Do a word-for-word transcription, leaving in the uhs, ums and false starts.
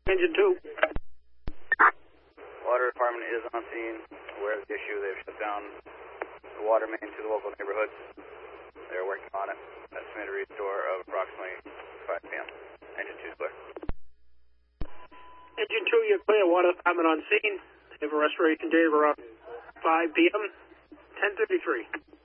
Engine two. Water department is on scene. Aware of the issue. They've shut down the water main to the local neighborhoods. They're working on it. Estimated restore of approximately five p m Engine two is clear. Engine two, you're clear. Water department on scene. They have a restoration date of around five p m ten thirty-three.